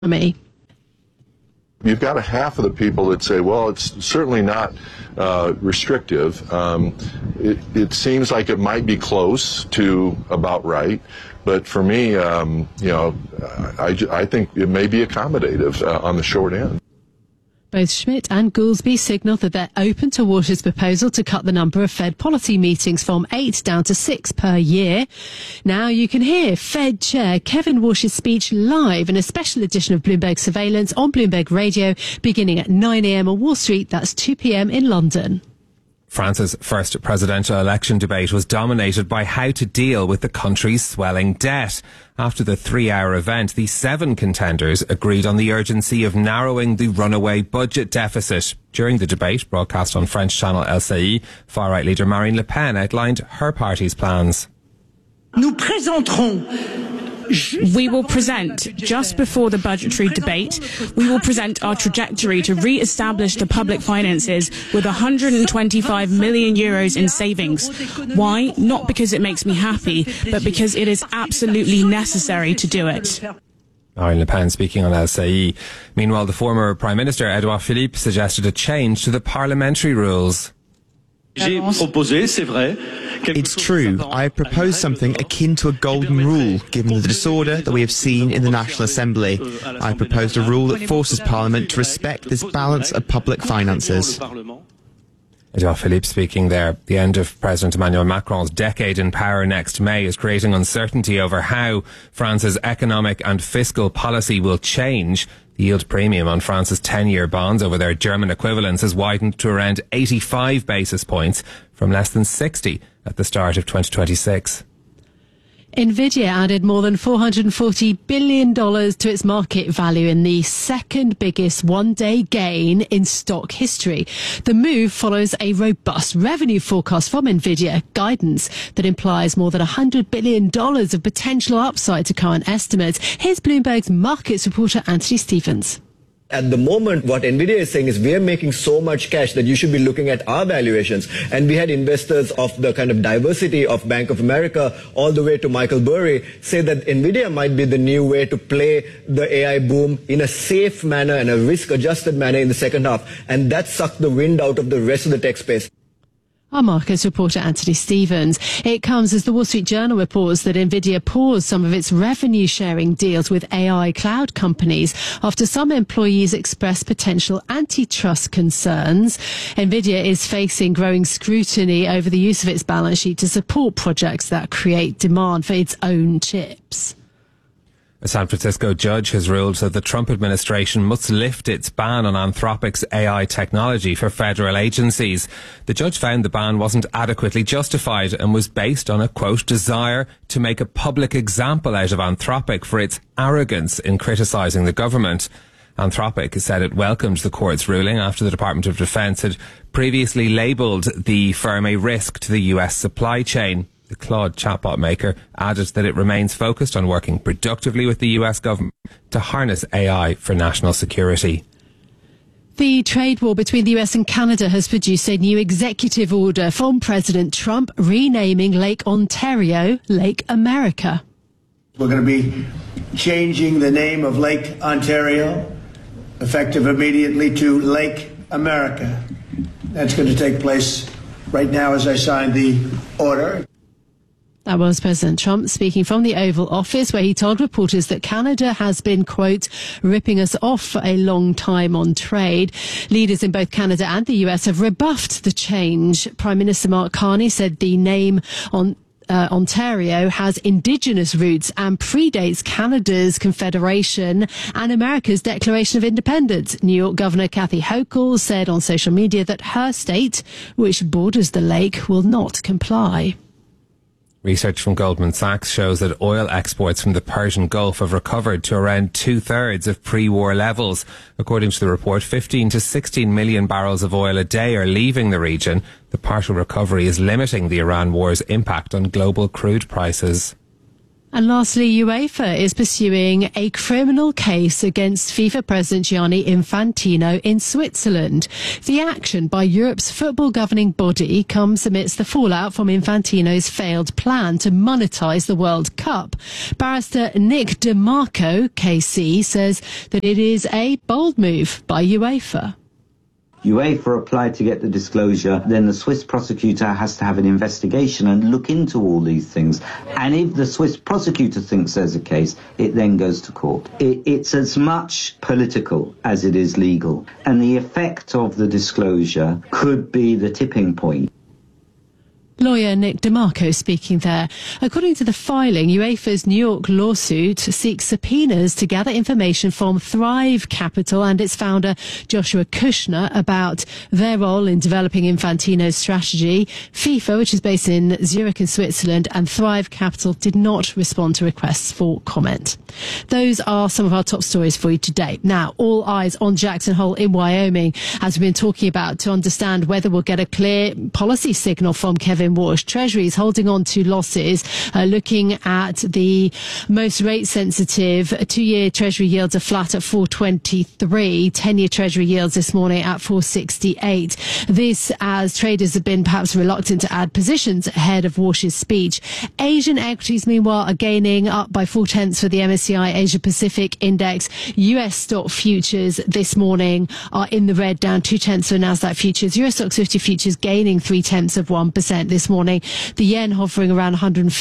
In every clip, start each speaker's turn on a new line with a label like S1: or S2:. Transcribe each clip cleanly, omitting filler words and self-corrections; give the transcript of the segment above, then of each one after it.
S1: Me.
S2: You've got a half of the people that say, well, it's certainly not restrictive. It seems like it might be close to about right. But for me, I think it may be accommodative on the short end.
S1: Both Schmidt and Goolsbee signalled that they're open to Walsh's proposal to cut the number of Fed policy meetings from 8 down to 6 per year. Now you can hear Fed Chair Kevin Walsh's speech live in a special edition of Bloomberg Surveillance on Bloomberg Radio beginning at 9 a.m. on Wall Street. That's 2 p.m. in London.
S3: France's first presidential election debate was dominated by how to deal with the country's swelling debt. After the 3-hour event, the 7 contenders agreed on the urgency of narrowing the runaway budget deficit. During the debate, broadcast on French channel LCI, far-right leader Marine Le Pen outlined her party's plans.
S4: We will present, just before the budgetary debate, we will present our trajectory to re-establish the public finances with 125 million euros in savings. Why? Not because it makes me happy, but because it is absolutely necessary to do it.
S3: Marine Le Pen speaking on LCI. Meanwhile, the former Prime Minister, Edouard Philippe, suggested a change to the parliamentary rules.
S5: It's true. I have proposed something akin to a golden rule, given the disorder that we have seen in the National Assembly. I have proposed a rule that forces Parliament to respect this balance of public finances.
S3: Edouard Philippe speaking there. The end of President Emmanuel Macron's decade in power next May is creating uncertainty over how France's economic and fiscal policy will change. The yield premium on France's 10-year bonds over their German equivalents has widened to around 85 basis points from less than 60 at the start of 2026.
S1: Nvidia added more than $440 billion to its market value in the second biggest one-day gain in stock history. The move follows a robust revenue forecast from Nvidia, guidance that implies more than $100 billion of potential upside to current estimates. Here's Bloomberg's markets reporter Anthony Stevens.
S6: At the moment, what Nvidia is saying is we are making so much cash that you should be looking at our valuations. And we had investors of the kind of diversity of Bank of America all the way to Michael Burry say that Nvidia might be the new way to play the AI boom in a safe manner and a risk-adjusted manner in the second half. And that sucked the wind out of the rest of the tech space.
S1: Our markets reporter Anthony Stevens. It comes as the Wall Street Journal reports that Nvidia paused some of its revenue-sharing deals with AI cloud companies after some employees expressed potential antitrust concerns. Nvidia is facing growing scrutiny over the use of its balance sheet to support projects that create demand for its own chips.
S3: A San Francisco judge has ruled that the Trump administration must lift its ban on Anthropic's AI technology for federal agencies. The judge found the ban wasn't adequately justified and was based on a, quote, desire to make a public example out of Anthropic for its arrogance in criticising the government. Anthropic said it welcomed the court's ruling after the Department of Defense had previously labelled the firm a risk to the US supply chain. The Claude chatbot maker added that it remains focused on working productively with the US government to harness AI for national security.
S1: The trade war between the US and Canada has produced a new executive order from President Trump renaming Lake Ontario Lake America.
S7: We're going to be changing the name of Lake Ontario, effective immediately, to Lake America. That's going to take place right now as I sign the order.
S1: That was President Trump speaking from the Oval Office, where he told reporters that Canada has been, quote, ripping us off for a long time on trade. Leaders in both Canada and the US have rebuffed the change. Prime Minister Mark Carney said the name on Ontario has Indigenous roots and predates Canada's Confederation and America's Declaration of Independence. New York Governor Kathy Hochul said on social media that her state, which borders the lake, will not comply.
S3: Research from Goldman Sachs shows that oil exports from the Persian Gulf have recovered to around 2/3 of pre-war levels. According to the report, 15 to 16 million barrels of oil a day are leaving the region. The partial recovery is limiting the Iran war's impact on global crude prices.
S1: And lastly, UEFA is pursuing a criminal case against FIFA President Gianni Infantino in Switzerland. The action by Europe's football governing body comes amidst the fallout from Infantino's failed plan to monetize the World Cup. Barrister Nick DeMarco, KC, says that it is a bold move by UEFA.
S8: UEFA applied to get the disclosure, then the Swiss prosecutor has to have an investigation and look into all these things. And if the Swiss prosecutor thinks there's a case, it then goes to court. It's as much political as it is legal. And the effect of the disclosure could be the tipping point.
S1: Lawyer Nick DeMarco speaking there. According to the filing, UEFA's New York lawsuit seeks subpoenas to gather information from Thrive Capital and its founder Joshua Kushner about their role in developing Infantino's strategy. FIFA, which is based in Zurich in Switzerland, and Thrive Capital did not respond to requests for comment. Those are some of our top stories for you today. Now, all eyes on Jackson Hole in Wyoming, as we've been talking about, to understand whether we'll get a clear policy signal from Kevin Walsh. Treasury is holding on to losses, looking at the most rate sensitive 2-year Treasury yields are flat at 4.23, 10-year Treasury yields this morning at 4.68. This as traders have been perhaps reluctant to add positions ahead of Walsh's speech. Asian equities, meanwhile, are gaining up by 0.4 for the MSCI Asia Pacific Index. US stock futures this morning are in the red, down 0.2 for Nasdaq futures. US Stoxx 50 futures gaining 0.3% this morning. The yen hovering around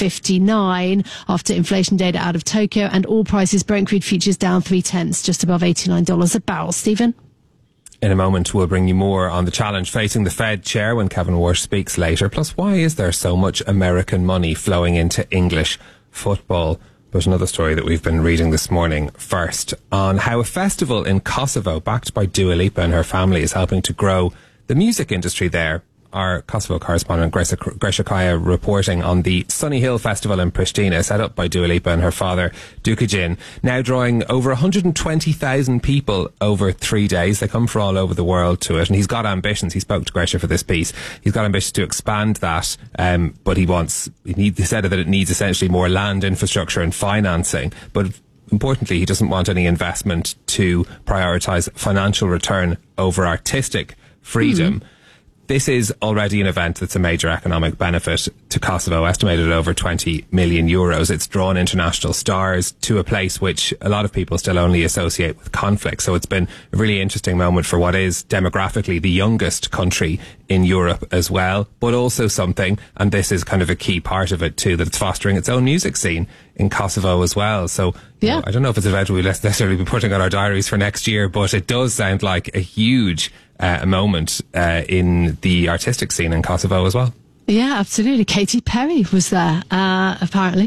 S1: 159 after inflation data out of Tokyo, and all prices, Brent crude futures down 0.3, just above $89 a barrel. Stephen?
S3: In a moment, we'll bring you more on the challenge facing the Fed chair when Kevin Walsh speaks later. Plus, why is there so much American money flowing into English football? But another story that we've been reading this morning first, on how a festival in Kosovo, backed by Dua Lipa and her family, is helping to grow the music industry there. Our Kosovo correspondent Gresha Kaya reporting on the Sunny Hill Festival in Pristina, set up by Dua Lipa and her father Dukajin, now drawing over 120,000 people over 3 days. They come from all over the world to it, and he's got ambitions. He spoke to Gresha for this piece. He's got ambitions to expand that, but he said that it needs essentially more land, infrastructure and financing. But importantly, he doesn't want any investment to prioritise financial return over artistic freedom. This is already an event that's a major economic benefit to Kosovo, estimated at over 20 million euros. It's drawn international stars to a place which a lot of people still only associate with conflict. So it's been a really interesting moment for what is demographically the youngest country in Europe as well, but also something, and this is kind of a key part of it too, that it's fostering its own music scene in Kosovo as well. So yeah, you know, I don't know if it's an event we'll necessarily be putting on our diaries for next year, but it does sound like a huge moment in the artistic scene in Kosovo as well.
S1: Yeah, absolutely. Katy Perry was there, apparently.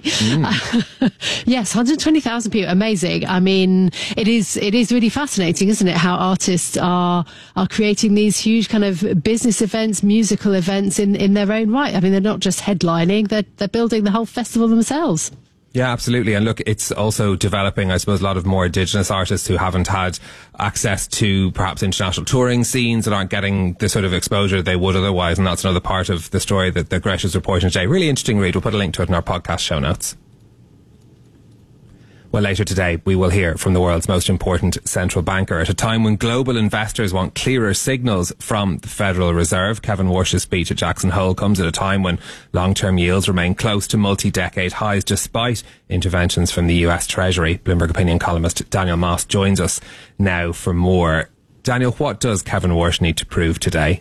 S1: Yes, 120,000 people. Amazing. I mean, it is really fascinating, isn't it? How artists are creating these huge kind of business events, musical events in their own right. I mean, they're not just headlining, they're building the whole festival themselves.
S3: Yeah, absolutely. And look, it's also developing, I suppose, a lot of more Indigenous artists who haven't had access to perhaps international touring scenes and aren't getting the sort of exposure they would otherwise. And that's another part of the story that Gresha is reporting today. Really interesting read. We'll put a link to it in our podcast show notes. Well, later today, we will hear from the world's most important central banker at a time when global investors want clearer signals from the Federal Reserve. Kevin Walsh's speech at Jackson Hole comes at a time when long-term yields remain close to multi-decade highs despite interventions from the US Treasury. Bloomberg opinion columnist Daniel Moss joins us now for more. Daniel, what does Kevin Walsh need to prove today?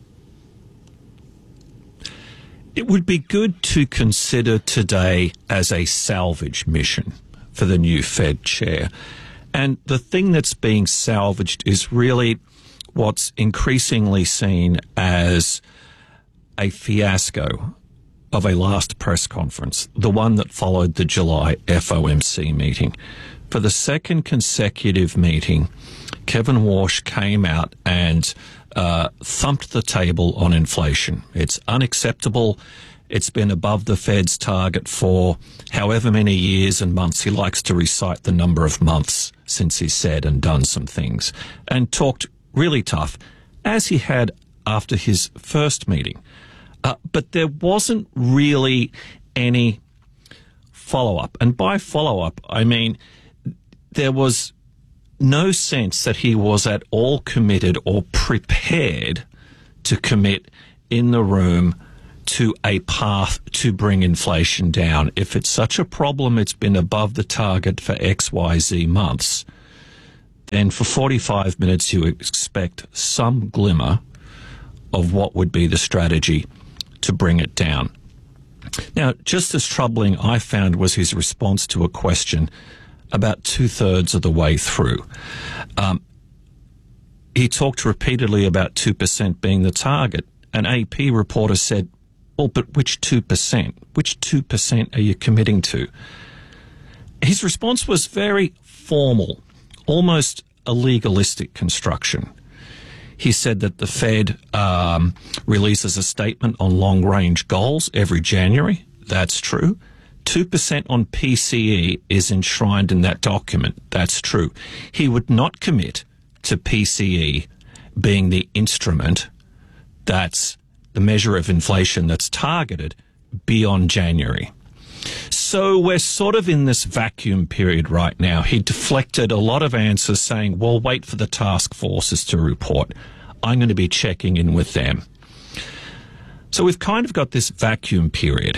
S9: It would be good to consider today as a salvage mission for the new Fed chair. And the thing that's being salvaged is really what's increasingly seen as a fiasco of a last press conference, the one that followed the July FOMC meeting. For the second consecutive meeting, Kevin Walsh came out and thumped the table on inflation. It's unacceptable. It's been above the Fed's target for however many years and months. He likes to recite the number of months since he's said and done some things, and talked really tough, as he had after his first meeting. But there wasn't really any follow-up. And by follow-up, I mean there was no sense that he was at all committed or prepared to commit in the room to a path to bring inflation down. If it's such a problem, it's been above the target for XYZ months, then for 45 minutes you expect some glimmer of what would be the strategy to bring it down. Now, just as troubling I found was his response to a question about 2/3 of the way through. He talked repeatedly about 2% being the target. An AP reporter said, well, but which 2%? Which 2% are you committing to? His response was very formal, almost a legalistic construction. He said that the Fed releases a statement on long-range goals every January. That's true. 2% on PCE is enshrined in that document. That's true. He would not commit to PCE being the instrument that's the measure of inflation that's targeted beyond January. So we're sort of in this vacuum period right now. He deflected a lot of answers saying, well, wait for the task forces to report. I'm going to be checking in with them. So we've kind of got this vacuum period.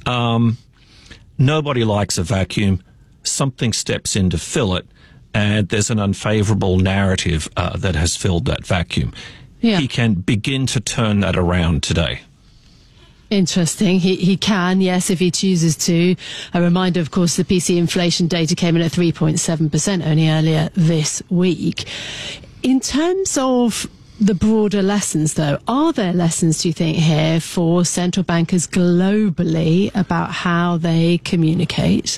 S9: Nobody likes a vacuum. Something steps in to fill it, and there's an unfavourable narrative that has filled that vacuum. Yeah. He can begin to turn that around today.
S1: Interesting. He can, yes, if he chooses to. A reminder, of course, the PC inflation data came in at 3.7% only earlier this week. In terms of the broader lessons, though, are there lessons, do you think, here for central bankers globally about how they communicate?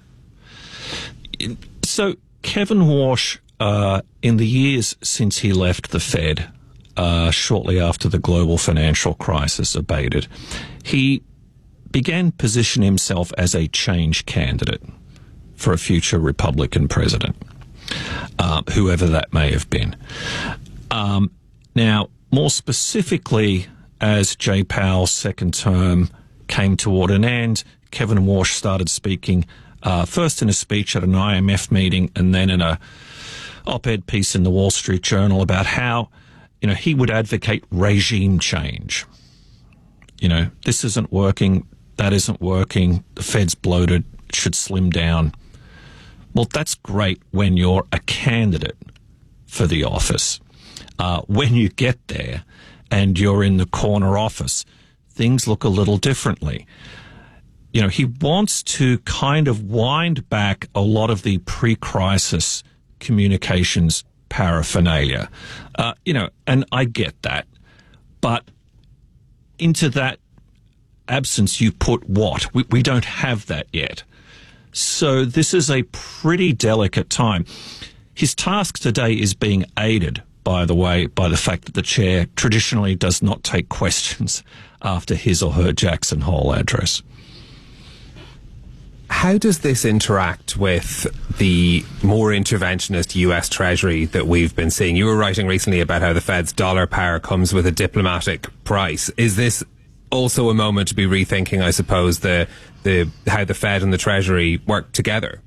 S9: So Kevin Warsh, in the years since he left the Fed, shortly after the global financial crisis abated, he began positioning himself as a change candidate for a future Republican president, whoever that may have been. Now, more specifically, as Jay Powell's second term came toward an end, Kevin Warsh started speaking first in a speech at an IMF meeting and then in a op-ed piece in the Wall Street Journal about how he would advocate regime change. This isn't working, that isn't working, the Fed's bloated, should slim down. Well, that's great when you're a candidate for the office. When you get there and you're in the corner office, things look a little differently. He wants to kind of wind back a lot of the pre-crisis communications paraphernalia, and I get that. But into that absence, you put what? We don't have that yet. So this is a pretty delicate time. His task today is being aided, by the way, by the fact that the chair traditionally does not take questions after his or her Jackson Hole address.
S3: How does this interact with the more interventionist US Treasury that we've been seeing? You were writing recently about how the Fed's dollar power comes with a diplomatic price. Is this also a moment to be rethinking, I suppose, how the Fed and the Treasury work together?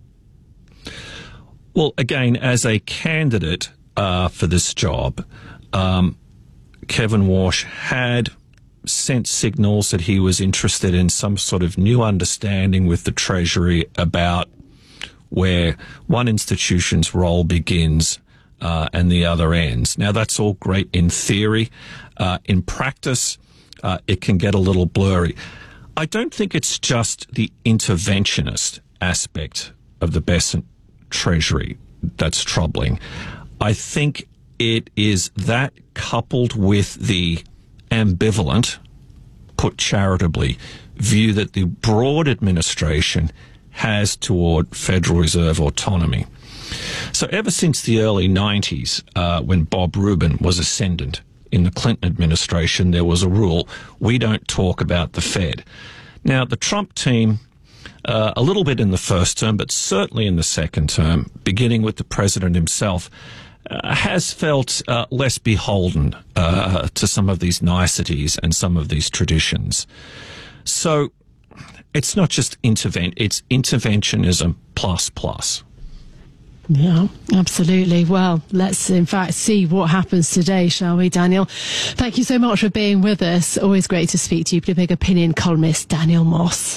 S9: Well, again, as a candidate for this job, Kevin Warsh had sent signals that he was interested in some sort of new understanding with the Treasury about where one institution's role begins and the other ends. Now, that's all great in theory. In practice, it can get a little blurry. I don't think it's just the interventionist aspect of the Bessent Treasury that's troubling. I think it is that coupled with the ambivalent, put charitably, view that the broad administration has toward Federal Reserve autonomy. So ever since the early 90s, when Bob Rubin was ascendant in the Clinton administration, there was a rule, we don't talk about the Fed. Now, the Trump team, a little bit in the first term, but certainly in the second term, beginning with the president himself, has felt less beholden to some of these niceties and some of these traditions. So it's not just it's interventionism plus.
S1: Yeah, absolutely. Well, let's in fact see what happens today, shall we, Daniel? Thank you so much for being with us. Always great to speak to you, Big Opinion columnist Daniel Moss.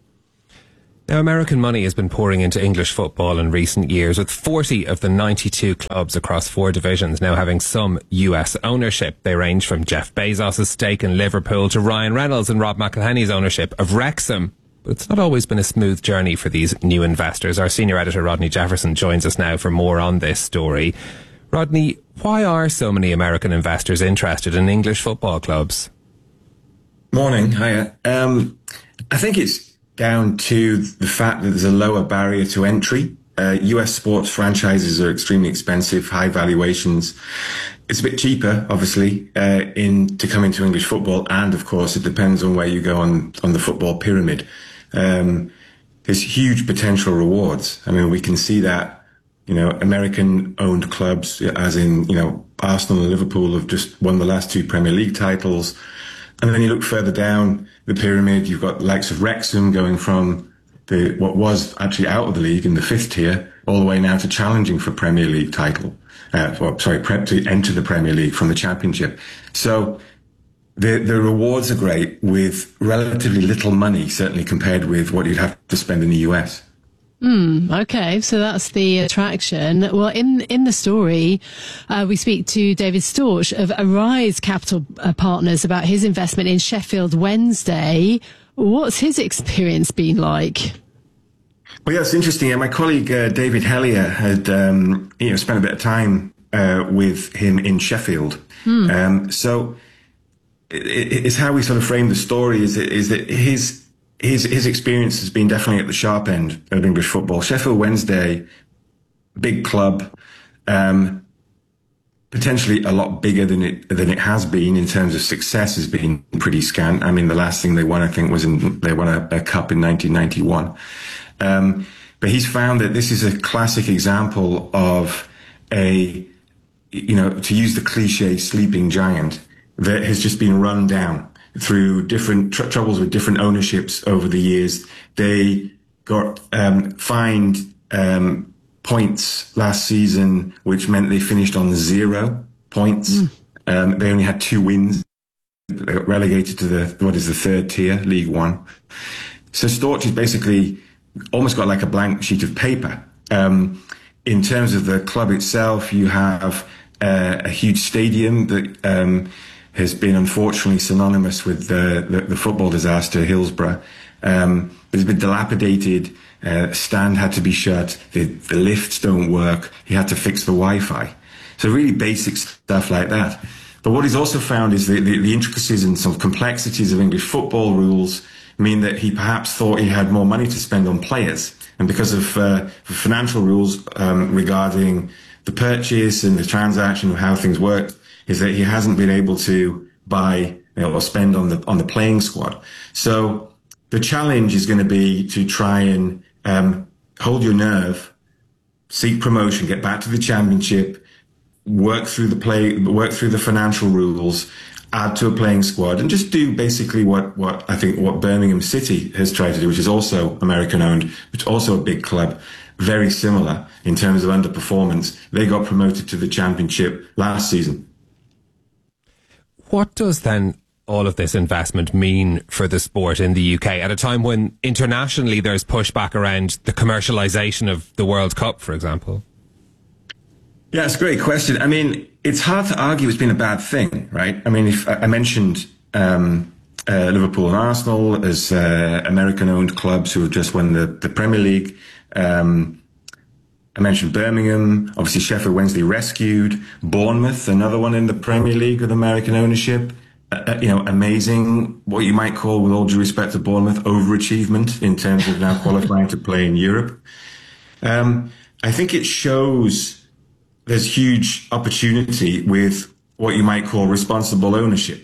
S3: Now, American money has been pouring into English football in recent years, with 40 of the 92 clubs across 4 divisions now having some US ownership. They range from Jeff Bezos' stake in Liverpool to Ryan Reynolds and Rob McElhenney's ownership of Wrexham. But it's not always been a smooth journey for these new investors. Our senior editor, Rodney Jefferson, joins us now for more on this story. Rodney, why are so many American investors interested in English football clubs?
S10: Morning. Hiya. I think it's down to the fact that there's a lower barrier to entry. US sports franchises are extremely expensive, high valuations. It's a bit cheaper, obviously, to come into English football. And of course, it depends on where you go on the football pyramid. There's huge potential rewards. I mean, we can see that, American owned clubs, as in, Arsenal and Liverpool have just won the last 2 Premier League titles. And then you look further down the pyramid, you've got the likes of Wrexham going from what was actually out of the league in the 5th tier all the way now to challenging for Premier League title. To enter the Premier League from the Championship. So the rewards are great with relatively little money, certainly compared with what you'd have to spend in the US.
S1: Okay, so that's the attraction. Well, in the story, we speak to David Storch of Arise Capital Partners about his investment in Sheffield Wednesday. What's his experience been like?
S10: Well, yeah, it's interesting. My colleague David Hellier had spent a bit of time with him in Sheffield. So it's how we sort of frame the story. Is that his experience has been definitely at the sharp end of English football. Sheffield Wednesday, big club, potentially a lot bigger than it has been in terms of success, has been pretty scant. I mean, the last thing they won, I think, they won a cup in 1991. But he's found that this is a classic example of to use the cliche, sleeping giant that has just been run down through different troubles with different ownerships over the years. They got fined points last season, which meant they finished on 0 points. They only had 2 wins. They got relegated to the 3rd tier, League One. So Storch is basically almost got like a blank sheet of paper. In terms of the club itself, you have a huge stadium that has been unfortunately synonymous with the football disaster, Hillsborough. It's been dilapidated. Stand had to be shut. The lifts don't work. He had to fix the Wi-Fi. So really basic stuff like that. But what he's also found is the intricacies and some complexities of English football rules mean that he perhaps thought he had more money to spend on players. And because of financial rules regarding the purchase and the transaction of how things work, is that he hasn't been able to buy or spend on the playing squad. So the challenge is going to be to try and hold your nerve, seek promotion, get back to the Championship, work through the financial rules, add to a playing squad, and just do basically what Birmingham City has tried to do, which is also American owned, which is also a big club, very similar in terms of underperformance. They got promoted to the Championship last season.
S3: What does then all of this investment mean for the sport in the UK at a time when internationally there's pushback around the commercialisation of the World Cup, for example?
S10: Yeah, it's a great question. I mean, it's hard to argue it's been a bad thing, right? I mean, if I mentioned Liverpool and Arsenal as American-owned clubs who have just won the Premier League. I mentioned Birmingham, obviously Sheffield Wednesday rescued, Bournemouth, another one in the Premier League with American ownership. Amazing, what you might call, with all due respect to Bournemouth, overachievement in terms of now qualifying to play in Europe. I think it shows there's huge opportunity with what you might call responsible ownership,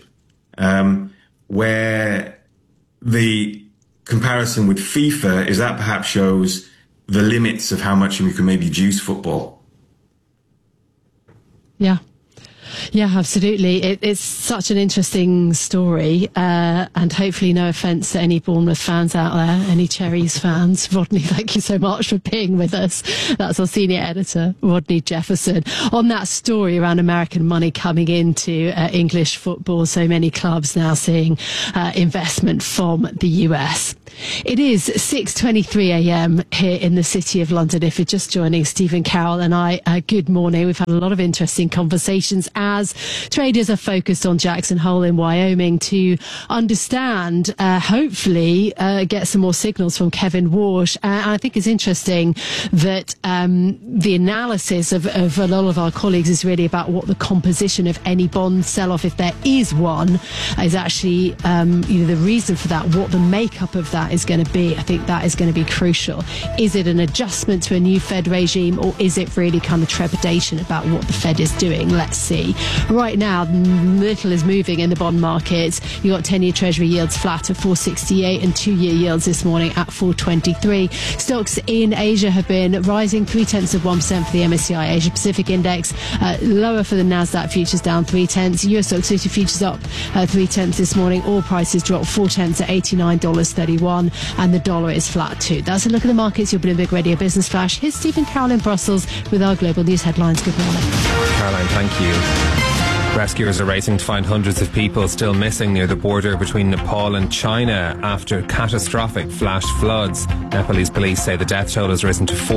S10: where the comparison with FIFA is that perhaps shows the limits of how much you can maybe juice football.
S1: Yeah. Yeah, absolutely. It's such an interesting story, and hopefully no offence to any Bournemouth fans out there, any Cherries fans. Rodney, thank you so much for being with us. That's our senior editor, Rodney Jefferson, on that story around American money coming into English football. So many clubs now seeing investment from the US. It is 6:23 a.m. here in the City of London. If you're just joining Stephen Carroll and I, good morning. We've had a lot of interesting conversations as traders are focused on Jackson Hole in Wyoming to understand, hopefully, get some more signals from Kevin Walsh. I think it's interesting that the analysis of a lot of our colleagues is really about what the composition of any bond sell-off, if there is one, is actually the reason for that, what the makeup of that is going to be. I think that is going to be crucial. Is it an adjustment to a new Fed regime, or is it really kind of trepidation about what the Fed is doing? Let's see. Right now, little is moving in the bond markets. You got 10-year Treasury yields flat at 4.68 and 2-year yields this morning at 4.23. Stocks in Asia have been rising 0.3% for the MSCI Asia Pacific Index, lower for the Nasdaq futures, down 0.3. US Stock 50 futures up 0.3 this morning. All prices dropped 0.4 at $89.31. And the dollar is flat too. That's a look at the markets. Your Bloomberg Radio Business Flash. Here's Stephen Carroll in Brussels with our global news headlines. Good morning.
S3: Caroline, thank you. Rescuers are racing to find hundreds of people still missing near the border between Nepal and China after catastrophic flash floods. Nepalese police say the death toll has risen to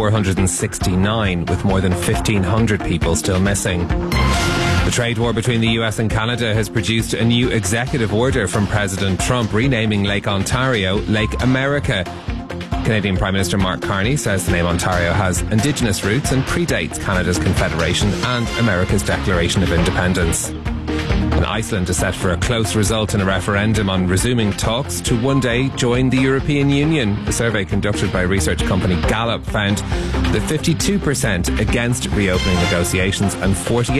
S3: 469, with more than 1,500 people still missing. The trade war between the US and Canada has produced a new executive order from President Trump renaming Lake Ontario Lake America. Canadian Prime Minister Mark Carney says the name Ontario has Indigenous roots and predates Canada's Confederation and America's Declaration of Independence. And Iceland is set for a close result in a referendum on resuming talks to one day join the European Union. A survey conducted by research company Gallup found that 52% against reopening negotiations and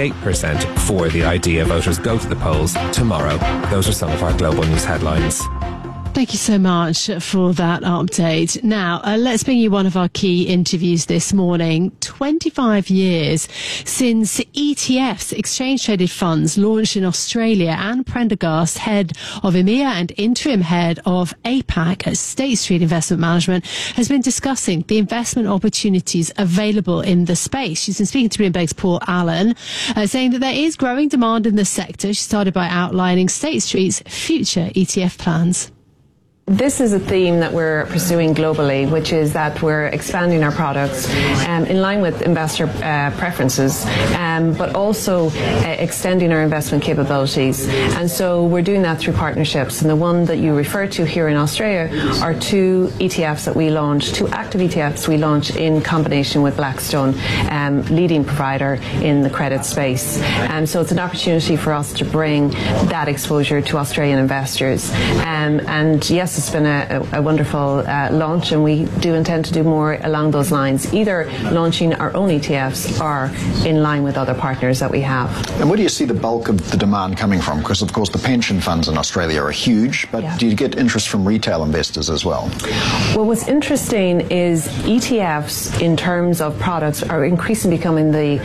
S3: 48% for the idea. Voters go to the polls tomorrow. Those are some of our global news headlines.
S1: Thank you so much for that update. Now, let's bring you one of our key interviews this morning. 25 years since ETFs, exchange-traded funds, launched in Australia. Anne Prendergast, head of EMEA and interim head of APAC at State Street Investment Management, has been discussing the investment opportunities available in the space. She's been speaking to Bloomberg's Paul Allen, saying that there is growing demand in the sector. She started by outlining State Street's future ETF plans.
S11: This is a theme that we're pursuing globally, which is that we're expanding our products in line with investor preferences, but also extending our investment capabilities. And so we're doing that through partnerships. And the one that you refer to here in Australia are two ETFs that we launched, two active ETFs we launched in combination with Blackstone, leading provider in the credit space. And so it's an opportunity for us to bring that exposure to Australian investors. And yes, it's been a wonderful launch, and we do intend to do more along those lines, either launching our own ETFs or in line with other partners that we have.
S12: And where do you see the bulk of the demand coming from? Because, of course, the pension funds in Australia are huge, but do you get interest from retail investors as well?
S11: Well, what's interesting is ETFs, in terms of products, are increasingly becoming the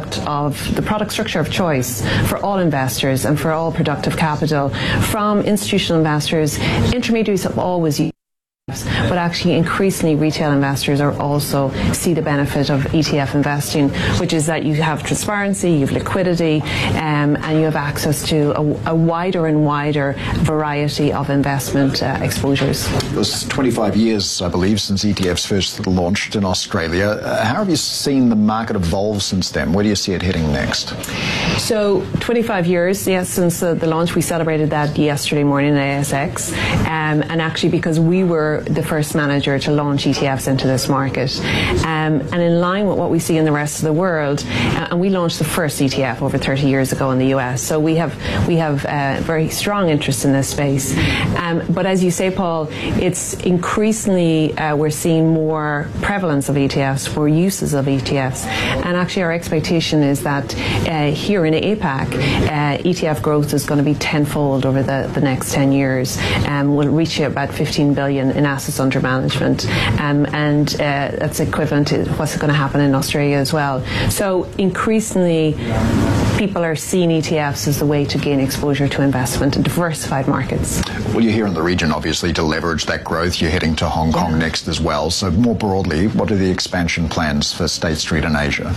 S11: product structure of choice for all investors and for all productive capital, from institutional investors. Intermediaries have always used, but actually increasingly retail investors are also see the benefit of ETF investing, which is that you have transparency, you have liquidity, and you have access to a wider and wider variety of investment exposures.
S12: It was 25 years, I believe, since ETFs first launched in Australia. How have you seen the market evolve since then? Where do you see it heading next?
S11: So 25 years, yes, since the launch. We celebrated that yesterday morning at ASX, and actually because we were the first manager to launch ETFs into this market. And in line with what we see in the rest of the world, and we launched the first ETF over 30 years ago in the US, so we have very strong interest in this space. But as you say, Paul, it's increasingly we're seeing more prevalence of ETFs, more uses of ETFs, and actually our expectation is that here in APAC, ETF growth is going to be tenfold over the next 10 years, and will reach about 15 billion in assets under management, and that's equivalent to what's going to happen in Australia as well. So increasingly people are seeing ETFs as the way to gain exposure to investment in diversified markets.
S12: Well, you're here in the region, obviously, to leverage that growth. You're heading to Hong Kong next as well. So more broadly, what are the expansion plans for State Street in Asia?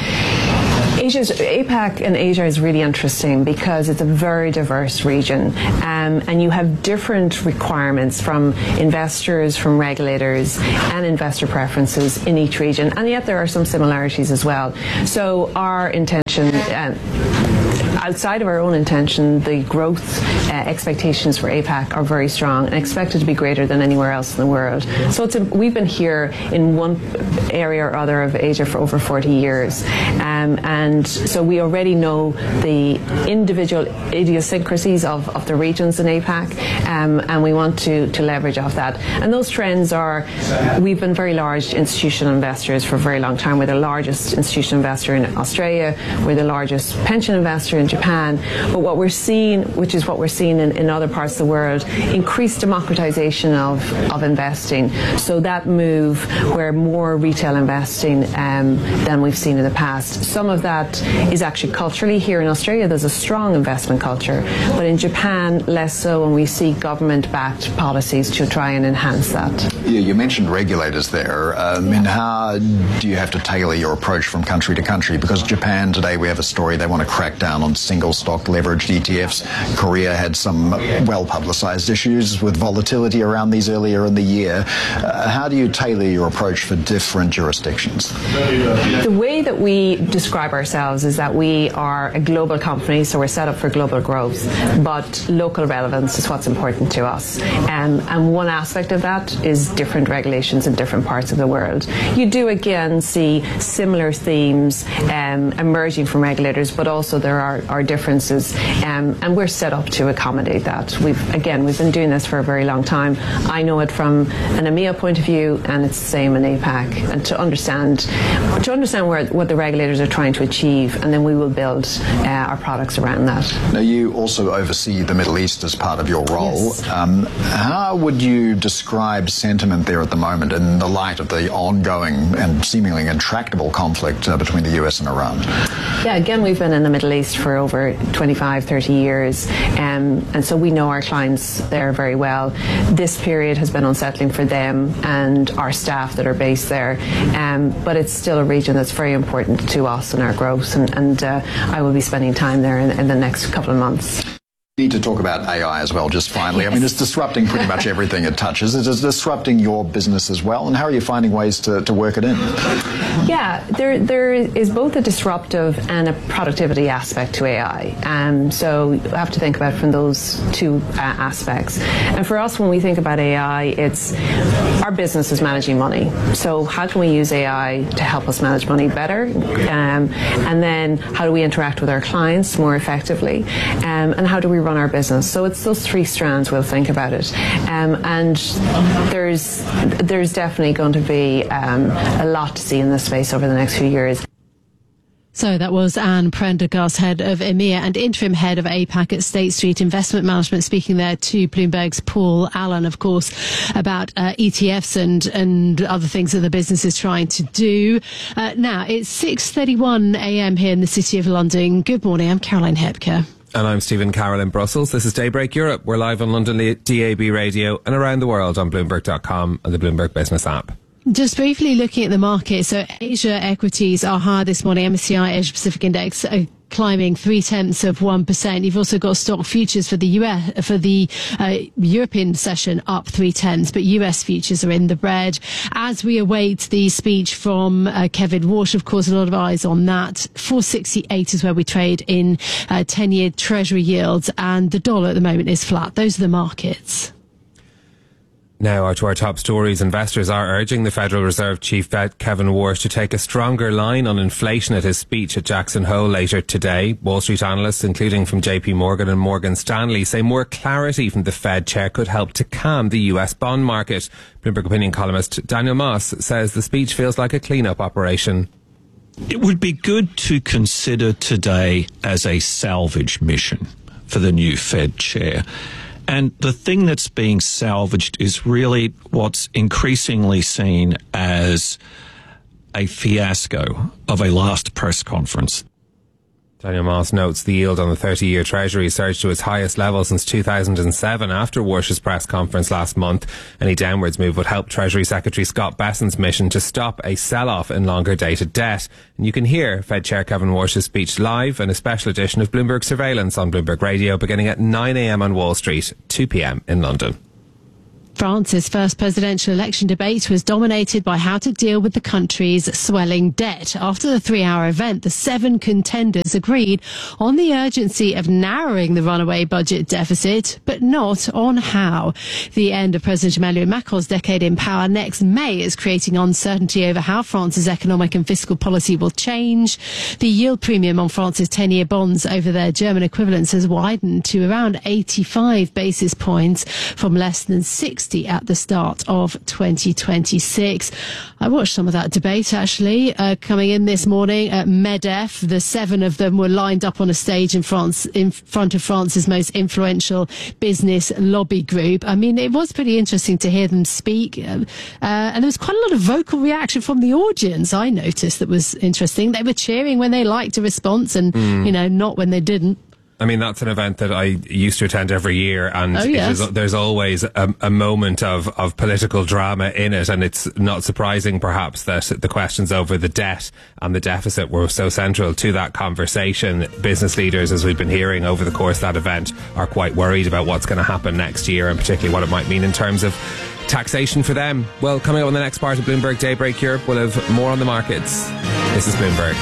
S11: APAC and Asia is really interesting because it's a very diverse region, and you have different requirements from investors, from regulators, and investor preferences in each region, and yet there are some similarities as well. So our intention, outside of our own intention, the growth expectations for APAC are very strong and expected to be greater than anywhere else in the world. So we've been here in one area or other of Asia for over 40 years. And so we already know the individual idiosyncrasies of the regions in APAC, and we want to leverage off that. And those trends are, we've been very large institutional investors for a very long time. We're the largest institutional investor in Australia. We're the largest pension investor in Japan. But what we're seeing, which is what we're seeing in other parts of the world, increased democratization of investing. So that move where more retail investing than we've seen in the past. Some of that is actually culturally. Here in Australia, there's a strong investment culture, but in Japan, less so, and we see government-backed policies to try and enhance that.
S12: Yeah, you mentioned regulators there. And how do you have to tailor your approach from country to country? Because Japan today, we have a story, they want to crack down on single stock leveraged ETFs. Korea had some well-publicized issues with volatility around these earlier in the year. How do you tailor your approach for different jurisdictions?
S11: The way that we describe ourselves is that we are a global company, so we're set up for global growth, but local relevance is what's important to us. And one aspect of that is different regulations in different parts of the world. You do again see similar themes emerging from regulators, but also there are differences, and we're set up to accommodate that. We've been doing this for a very long time. I know it from an EMEA point of view, and it's the same in APAC. And to understand what the regulators are trying to achieve, and then we will build our products around that.
S12: Now, you also oversee the Middle East as part of your role.
S11: Yes.
S12: How would you describe sentiment there at the moment in the light of the ongoing and seemingly intractable conflict between the US and Iran?
S11: Yeah, again, we've been in the Middle East for over 25, 30 years, and so we know our clients there very well. This period has been unsettling for them and our staff that are based there, but it's still a region that's very important to us and our growth, and I will be spending time there in the next couple of months.
S12: We need to talk about AI as well, just finally.
S11: Yes.
S12: I mean, it's disrupting pretty much everything it touches. It is disrupting your business as well, and how are you finding ways to work it in?
S11: Yeah, there is both a disruptive and a productivity aspect to AI. So you have to think about it from those two aspects. And for us, when we think about AI, it's our business is managing money. So how can we use AI to help us manage money better? And then how do we interact with our clients more effectively? And how do we run our business? So it's those three strands we'll think about it. And there's definitely going to be a lot to see in this space over the next few years.
S1: So that was Anne Prendergast, head of EMEA and interim head of APAC at State Street Investment Management, speaking there to Bloomberg's Paul Allen, of course, about ETFs and other things that the business is trying to do. Now, it's 6:31 a.m. here in the City of London. Good morning, I'm Caroline Hepker.
S3: And I'm Stephen Carroll in Brussels. This is Daybreak Europe. We're live on London DAB radio and around the world on Bloomberg.com and the Bloomberg Business app.
S1: Just briefly looking at the market. So Asia equities are higher this morning. MSCI Asia Pacific Index climbing 0.3%. You've also got stock futures for the European session up 0.3, but US futures are in the red. As we await the speech from Kevin Walsh, of course, a lot of eyes on that. 468 is where we trade in 10-year Treasury yields, and the dollar at the moment is flat. Those are the markets.
S3: Now to our top stories. Investors are urging the Federal Reserve Chief Kevin Walsh to take a stronger line on inflation at his speech at Jackson Hole later today. Wall Street analysts, including from JP Morgan and Morgan Stanley, say more clarity from the Fed chair could help to calm the US bond market. Bloomberg opinion columnist Daniel Moss says the speech feels like a clean-up operation.
S9: It would be good to consider today as a salvage mission for the new Fed chair. And the thing that's being salvaged is really what's increasingly seen as a fiasco of a last press conference.
S3: Daniel Moss notes the yield on the 30-year Treasury surged to its highest level since 2007 after Warsh's press conference last month. Any downwards move would help Treasury Secretary Scott Bessent's mission to stop a sell-off in longer-dated debt. And you can hear Fed Chair Kevin Warsh's speech live in a special edition of Bloomberg Surveillance on Bloomberg Radio beginning at 9 a.m. on Wall Street, 2 p.m. in London.
S1: France's first presidential election debate was dominated by how to deal with the country's swelling debt. After the 3-hour event, the 7 contenders agreed on the urgency of narrowing the runaway budget deficit, but not on how. The end of President Emmanuel Macron's decade in power next May is creating uncertainty over how France's economic and fiscal policy will change. The yield premium on France's 10-year bonds over their German equivalents has widened to around 85 basis points from less than 60 at the start of 2026. I watched some of that debate actually coming in this morning at MEDEF. The 7 of them were lined up on a stage in France, in front of France's most influential business lobby group. I mean, it was pretty interesting to hear them speak, and there was quite a lot of vocal reaction from the audience. I noticed that was interesting. They were cheering when they liked a response and not when they didn't.
S3: I mean, that's an event that I used to attend every year, and there's always a moment of political drama in it, and it's not surprising, perhaps, that the questions over the debt and the deficit were so central to that conversation. Business leaders, as we've been hearing over the course of that event, are quite worried about what's going to happen next year, and particularly what it might mean in terms of taxation for them. Well, coming up on the next part of Bloomberg Daybreak Europe, we'll have more on the markets. This is Bloomberg.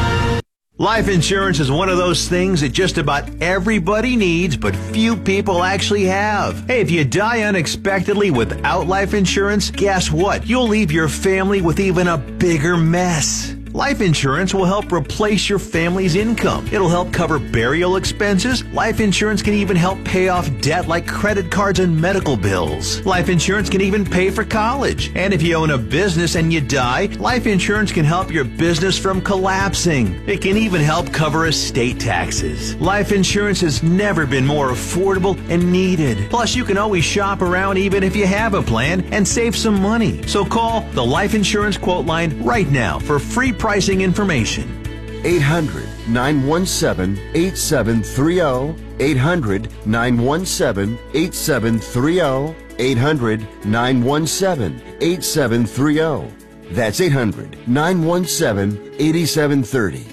S13: Life insurance is one of those things that just about everybody needs, but few people actually have. Hey, if you die unexpectedly without life insurance, guess what? You'll leave your family with even a bigger mess. Life insurance will help replace your family's income. It'll help cover burial expenses. Life insurance can even help pay off debt like credit cards and medical bills. Life insurance can even pay for college. And if you own a business and you die, life insurance can help your business from collapsing. It can even help cover estate taxes. Life insurance has never been more affordable and needed. Plus, you can always shop around even if you have a plan and save some money. So call the Life Insurance Quote Line right now for free pricing information.
S14: 800-917-8730. 800-917-8730. 800-917-8730. That's 800-917-8730.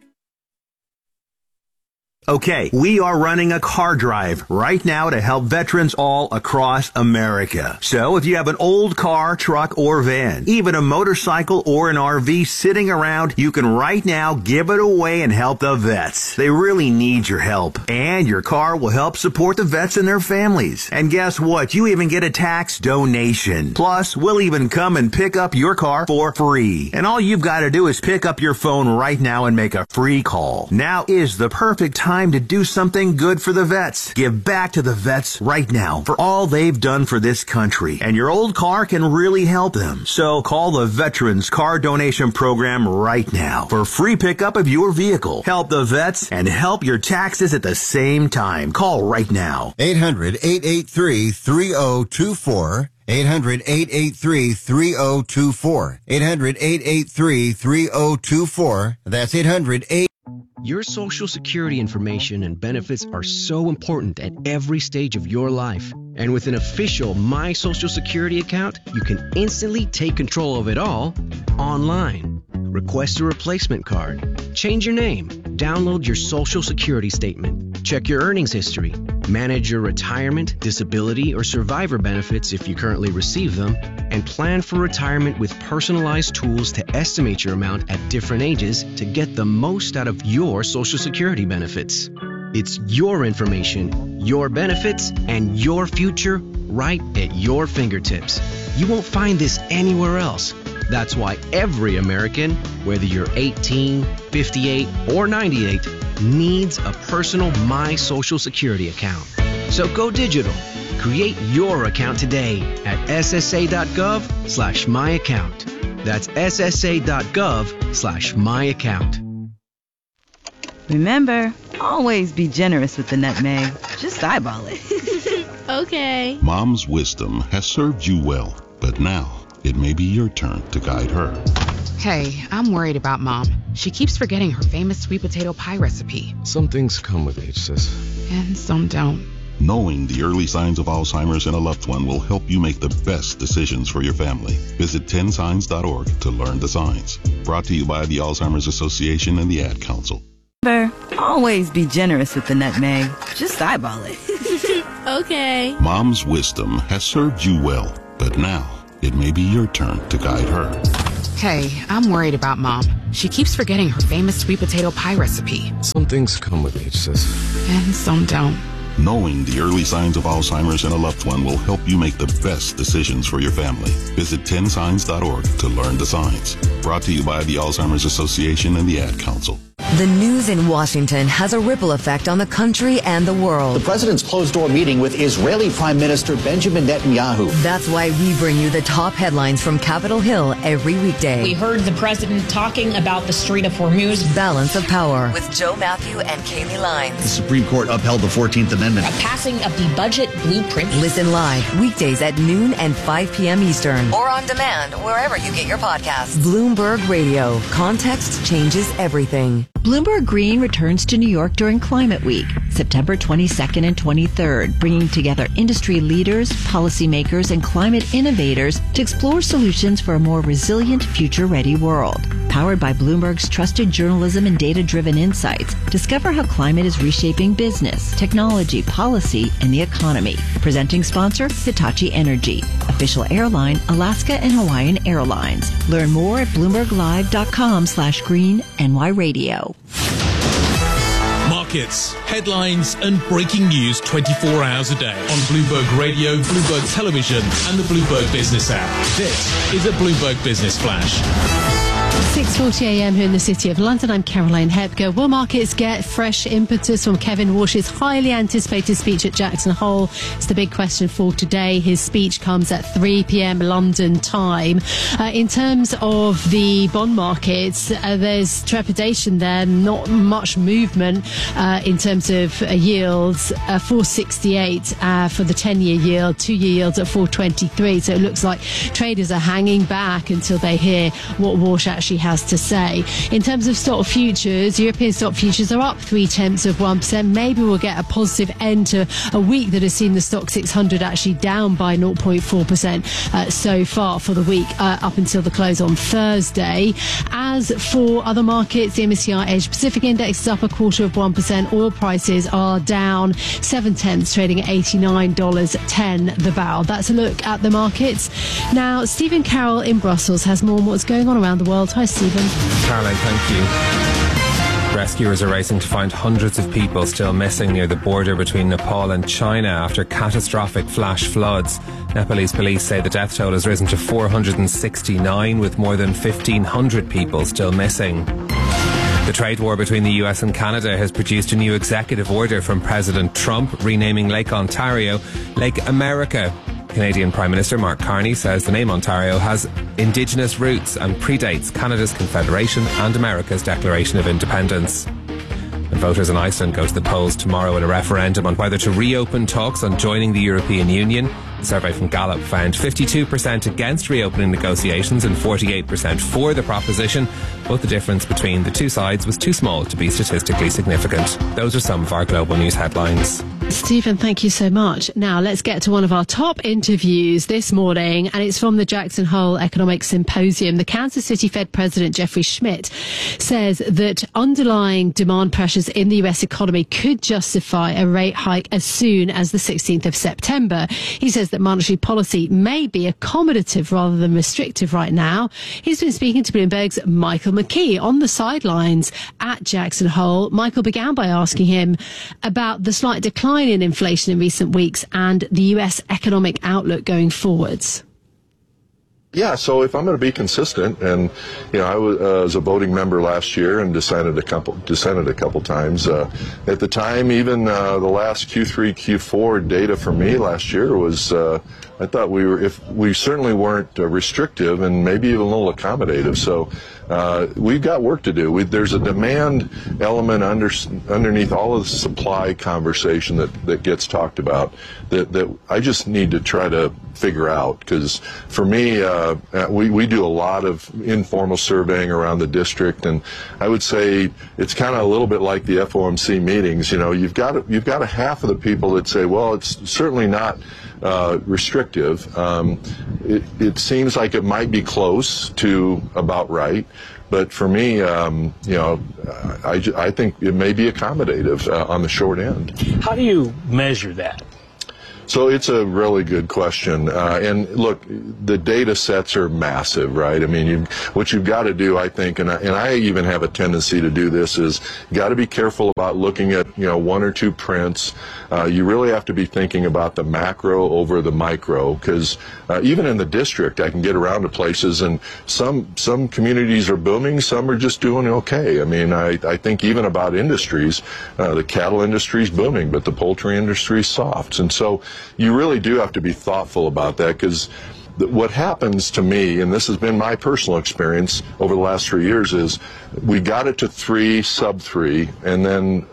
S13: Okay, we are running a car drive right now to help veterans all across America. So if you have an old car, truck, or van, even a motorcycle or an RV sitting around, you can right now give it away and help the vets. They really need your help. And your car will help support the vets and their families. And guess what? You even get a tax donation. Plus, we'll even come and pick up your car for free. And all you've got to do is pick up your phone right now and make a free call. Now is the perfect time to do something good for the vets. Give back to the vets right now for all they've done for this country. And your old car can really help them. So call the Veterans Car Donation Program right now for free pickup of your vehicle. Help the vets and help your taxes at the same time. Call right now.
S14: 800-883-3024. 800-883-3024. 800-883-3024. That's 800-8...
S15: Your Social Security information and benefits are so important at every stage of your life. And with an official My Social Security account, you can instantly take control of it all online. Request a replacement card, change your name, download your Social Security statement, check your earnings history, manage your retirement, disability, or survivor benefits if you currently receive them, and plan for retirement with personalized tools to estimate your amount at different ages to get the most out of your Social Security benefits. It's your information, your benefits, and your future right at your fingertips. You won't find this anywhere else. That's why every American, whether you're 18, 58, or 98, needs a personal My Social Security account. So go digital. Create your account today at ssa.gov/myaccount. That's ssa.gov/myaccount.
S16: Remember, always be generous with the nutmeg. Just eyeball it.
S17: Okay.
S18: Mom's wisdom has served you well, but now it may be your turn to guide her. Hey, I'm worried about Mom. She keeps forgetting her famous sweet potato pie recipe.
S19: Some things come with age, sis.
S18: And some don't.
S20: Knowing the early signs of Alzheimer's in a loved one will help you make the best decisions for your family. Visit 10signs.org to learn the signs. Brought to you by the Alzheimer's Association and the Ad Council.
S16: Always be generous with the nutmeg. Just eyeball it.
S17: Okay.
S20: Mom's wisdom has served you well, but now it may be your turn to guide her.
S18: Hey, I'm worried about Mom. She keeps forgetting her famous sweet potato pie recipe.
S19: Some things come with age, sis.
S18: And some don't.
S20: Knowing the early signs of Alzheimer's in a loved one will help you make the best decisions for your family. Visit 10signs.org to learn the signs. Brought to you by the Alzheimer's Association and the Ad Council.
S21: The news in Washington has a ripple effect on the country and the world.
S22: The president's closed-door meeting with Israeli Prime Minister Benjamin Netanyahu.
S21: That's why we bring you the top headlines from Capitol Hill every weekday.
S23: We heard the president talking about the Strait of Hormuz.
S21: Balance of Power with Joe Matthew and Kaylee Lyons.
S22: The Supreme Court upheld the 14th Amendment.
S23: A passing of the budget blueprint.
S21: Listen live weekdays at noon and 5 p.m. Eastern. Or on demand wherever you get your podcasts. Bloomberg Radio. Context changes everything.
S24: Bloomberg Green returns to New York during Climate Week, September 22nd and 23rd, bringing together industry leaders, policymakers, and climate innovators to explore solutions for a more resilient, future-ready world. Powered by Bloomberg's trusted journalism and data-driven insights, discover how climate is reshaping business, technology, policy, and the economy. Presenting sponsor, Hitachi Energy. Official airline, Alaska and Hawaiian Airlines. Learn more at BloombergLive.com/green-NY-radio.
S25: Markets, headlines, and breaking news 24 hours a day on Bloomberg Radio, Bloomberg Television, and the Bloomberg Business app. This is a Bloomberg Business Flash.
S1: 6:40 a.m. here in the City of London. I'm Caroline Hepker. Will markets get fresh impetus from Kevin Warsh's highly anticipated speech at Jackson Hole? It's the big question for today. His speech comes at 3 p.m. London time. In terms of the bond markets, there's trepidation there, not much movement in terms of yields. 468 for the 10-year yield, 2-year yields at 423. So it looks like traders are hanging back until they hear what Warsh actually has to say. In terms of stock futures, European stock futures are up 0.3%. Maybe we'll get a positive end to a week that has seen the stock 600 actually down by 0.4% so far for the week up until the close on Thursday. As for other markets, the MSCI Asia Pacific Index is up 0.25%. Oil prices are down 0.7, trading at $89.10 the barrel. That's a look at the markets. Now, Stephen Carroll in Brussels has more on what's going on around the world. Hi, Stephen.
S3: Caroline, thank you. Rescuers are racing to find hundreds of people still missing near the border between Nepal and China after catastrophic flash floods. Nepalese police say the death toll has risen to 469, with more than 1,500 people still missing. The trade war between the US and Canada has produced a new executive order from President Trump renaming Lake Ontario Lake America. Canadian Prime Minister Mark Carney says the name Ontario has Indigenous roots and predates Canada's Confederation and America's Declaration of Independence. And voters in Iceland go to the polls tomorrow in a referendum on whether to reopen talks on joining the European Union. A survey from Gallup found 52% against reopening negotiations and 48% for the proposition, but the difference between the two sides was too small to be statistically significant. Those are some of our global news headlines.
S1: Stephen, thank you so much. Now let's get to one of our top interviews this morning, and it's from the Jackson Hole Economic Symposium. The Kansas City Fed President Jeffrey Schmidt says that underlying demand pressures in the US economy could justify a rate hike as soon as the 16th of September. He says that monetary policy may be accommodative rather than restrictive right now. He's been speaking to Bloomberg's Michael McKee on the sidelines at Jackson Hole. Michael began by asking him about the slight decline in inflation in recent weeks and the US economic outlook going forwards.
S2: Yeah, so if I'm going to be consistent, and I was a voting member last year and dissented a couple times. At the time, even the last Q3, Q4 data for me last year was, I thought we certainly weren't restrictive and maybe even a little accommodative. So we've got work to do. There's a demand element underneath all of the supply conversation that gets talked about that I just need to try to figure out, because for me, we do a lot of informal surveying around the district, and I would say it's kind of a little bit like the FOMC meetings. You know, you've got a half of the people that say, well, it's certainly not restrictive. It seems like it might be close to about right. But for me, you know, I think it may be accommodative on the short end.
S4: How do you measure that?
S2: So it's a really good question. And look, the data sets are massive, right? I mean, what you've got to do, I think, and I even have a tendency to do this, is you got to be careful about looking at, you know, one or two prints. You really have to be thinking about the macro over the micro, because even in the district, I can get around to places, and some communities are booming, some are just doing okay. I mean, I think even about industries, the cattle industry is booming, but the poultry industry is soft. And so you really do have to be thoughtful about that, because what happens to me, and this has been my personal experience over the last 3 years, is we got it to 3, sub 3, and then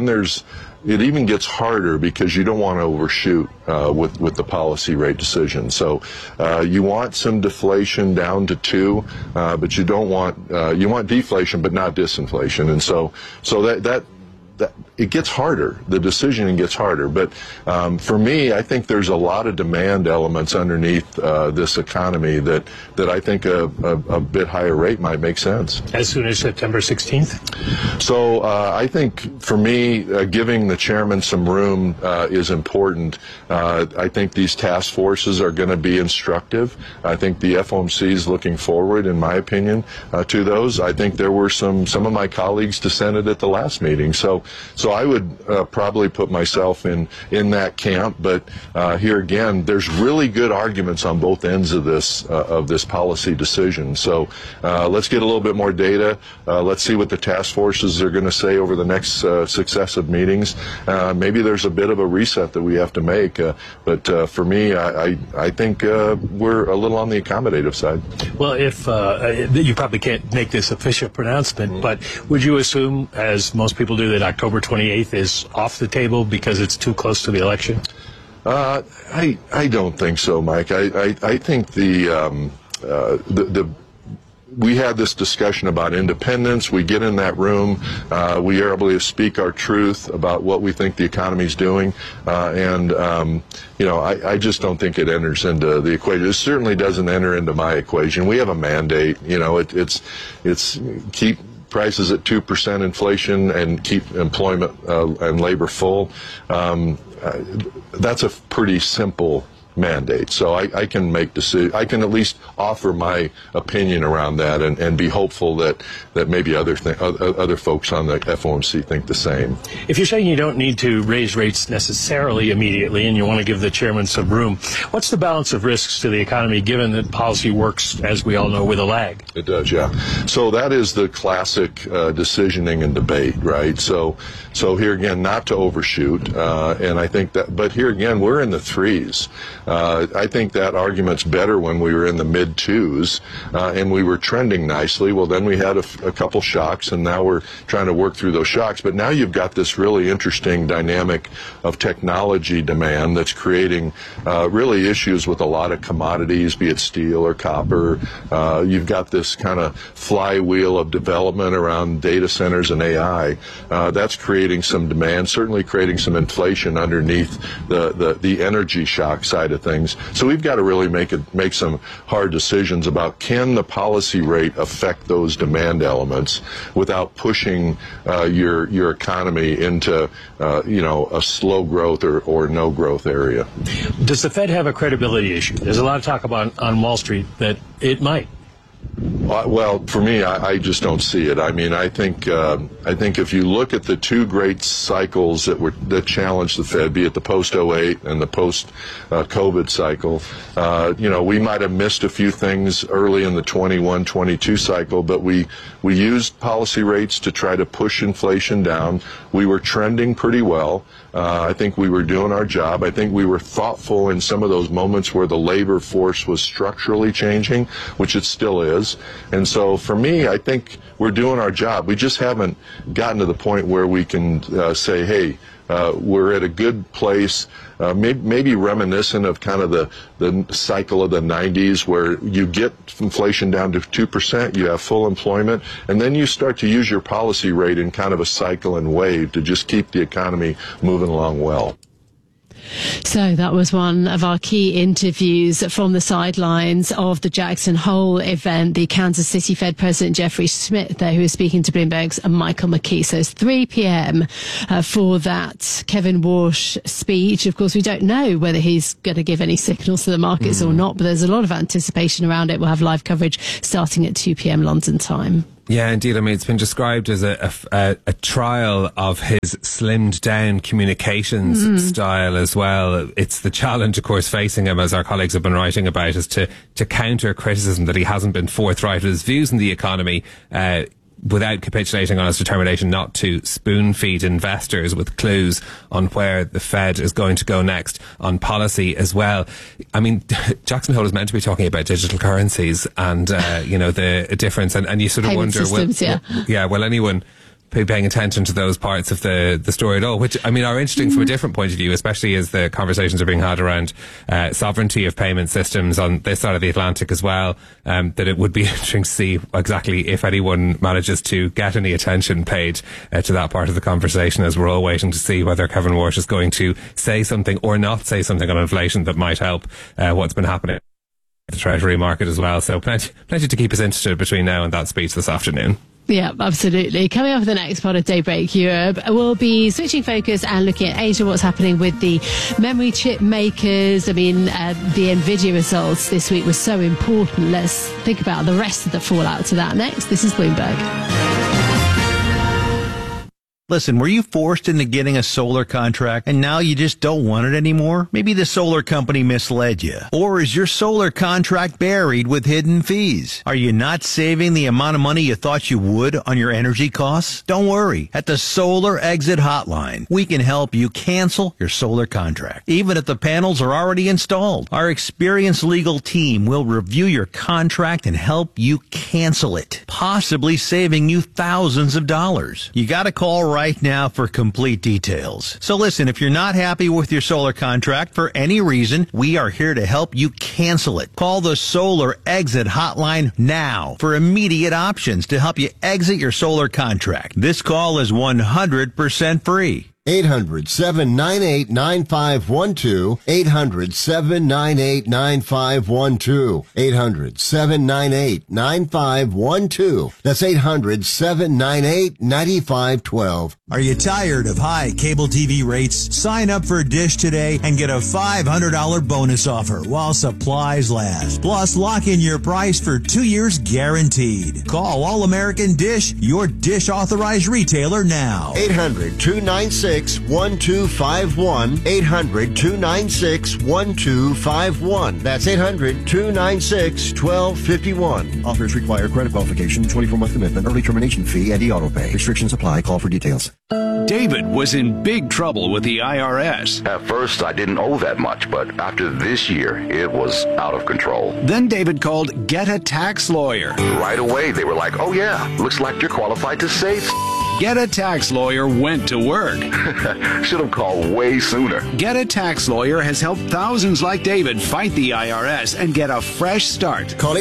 S2: it even gets harder because you don't want to overshoot with the policy rate decision. So you want some deflation down to 2, but you don't want you want deflation but not disinflation, and so that it gets harder. The decisioning gets harder. But for me, I think there's a lot of demand elements underneath this economy that I think a bit higher rate might make sense.
S4: As soon as September 16th?
S2: So I think for me, giving the chairman some room is important. I think these task forces are going to be instructive. I think the FOMC is looking forward, in my opinion, to those. I think there were some of my colleagues dissented at the last meeting. So I would probably put myself in that camp, but here again, there's really good arguments on both ends of this policy decision. So let's get a little bit more data. Let's see what the task forces are going to say over the next successive meetings. Maybe there's a bit of a reset that we have to make, but for me, I think we're a little on the accommodative side.
S4: Well, if you probably can't make this official pronouncement, but would you assume, as most people do, that October 28th is off the table because it's too close to the election?
S2: I don't think so, Mike. I think we had this discussion about independence. We get in that room. We are able to speak our truth about what we think the economy's doing. You know, I just don't think it enters into the equation. It certainly doesn't enter into my equation. We have a mandate. You know, it's keep prices at 2% inflation and keep employment and labor full. That's a pretty simple mandate. So I can make decisions. I can at least offer my opinion around that and be hopeful that maybe other folks on the FOMC think the same.
S4: If you're saying you don't need to raise rates necessarily immediately and you want to give the chairman some room, what's the balance of risks to the economy given that policy works, as we all know, with a lag?
S2: It does, yeah. So that is the classic decisioning and debate, right? So here again, not to overshoot, and I think that, but here again, we're in the 3s. I think that argument's better when we were in the mid-2s and we were trending nicely. Well, then we had a couple shocks, and now we're trying to work through those shocks. But now you've got this really interesting dynamic of technology demand that's creating really issues with a lot of commodities, be it steel or copper. You've got this kind of flywheel of development around data centers and AI. That's creating some demand, certainly creating some inflation underneath the energy shock side of things. So we've got to really make some hard decisions about, can the policy rate affect those demand elements without pushing your economy into a slow growth or no growth area.
S4: Does the Fed have a credibility issue? There's a lot of talk about on Wall Street that it might.
S2: Well, for me, I just don't see it. I mean, I think if you look at the two great cycles that challenged the Fed, be it the post-08 and the post-COVID cycle, we might have missed a few things early in the 21-22 cycle, but we used policy rates to try to push inflation down. We were trending pretty well. I think we were doing our job. I think we were thoughtful in some of those moments where the labor force was structurally changing, which it still is. And so for me, I think we're doing our job. We just haven't gotten to the point where we can say, hey, we're at a good place, maybe reminiscent of kind of the cycle of the 90s, where you get inflation down to 2%, you have full employment, and then you start to use your policy rate in kind of a cycle and wave to just keep the economy moving along well.
S1: So that was one of our key interviews from the sidelines of the Jackson Hole event. The Kansas City Fed President Jeffrey Schmidt there, who is speaking to Bloomberg's Michael McKee. So it's 3 p.m. For that Kevin Warsh speech. Of course, we don't know whether he's going to give any signals to the markets or not, but there's a lot of anticipation around it. We'll have live coverage starting at 2 p.m. London time.
S3: Yeah, indeed. I mean, it's been described as a trial of his slimmed down communications style as well. It's the challenge, of course, facing him, as our colleagues have been writing about, is to counter criticism that he hasn't been forthright with his views in the economy, without capitulating on his determination not to spoon feed investors with clues on where the Fed is going to go next on policy as well. I mean, Jackson Hole is meant to be talking about digital currencies and, the difference. And you sort of
S1: Payment
S3: wonder,
S1: systems,
S3: will anyone be paying attention to those parts of the story at all, which, I mean, are interesting from a different point of view, especially as the conversations are being had around sovereignty of payment systems on this side of the Atlantic as well, that it would be interesting to see exactly if anyone manages to get any attention paid to that part of the conversation, as we're all waiting to see whether Kevin Warsh is going to say something or not say something on inflation that might help what's been happening in the Treasury market as well. So plenty to keep us interested between now and that speech this afternoon.
S1: Yeah, absolutely. Coming up with the next part of Daybreak Europe, we'll be switching focus and looking at Asia, what's happening with the memory chip makers. I mean, the NVIDIA results this week were so important. Let's think about the rest of the fallout to that next. This is Bloomberg.
S13: Listen, were you forced into getting a solar contract and now you just don't want it anymore? Maybe the solar company misled you. Or is your solar contract buried with hidden fees? Are you not saving the amount of money you thought you would on your energy costs? Don't worry. At the Solar Exit Hotline, we can help you cancel your solar contract, even if the panels are already installed. Our experienced legal team will review your contract and help you cancel it, possibly saving you thousands of dollars. You gotta call right now for complete details. So listen, if you're not happy with your solar contract for any reason, we are here to help you cancel it. Call the Solar Exit Hotline now for immediate options to help you exit your solar contract. This call is 100% free.
S14: 800-798-9512. 800-798-9512. 800-798-9512. That's 800-798-9512.
S5: Are you tired of high cable TV rates? Sign up for Dish today and get a $500 bonus offer while supplies last. Plus, lock in your price for 2 years guaranteed. Call All American Dish, your Dish authorized retailer now.
S14: 800-296-1251. 800-296-1251. That's 800-296-1251.
S6: Offers require credit qualification, 24-month commitment, early termination fee, and auto pay. Restrictions apply. Call for details.
S7: David was in big trouble with the IRS.
S8: At first, I didn't owe that much, but after this year, it was out of control.
S7: Then David called Get a Tax Lawyer.
S8: Right away, they were like, oh yeah, looks like you're qualified to save.
S7: Get a Tax Lawyer went to work.
S8: Should have called way sooner.
S7: Get a Tax Lawyer has helped thousands like David fight the IRS and get a fresh start.
S14: Call